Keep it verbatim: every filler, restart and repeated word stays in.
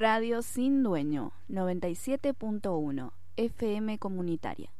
Radio Sin Dueño, noventa y siete punto uno, F M comunitaria.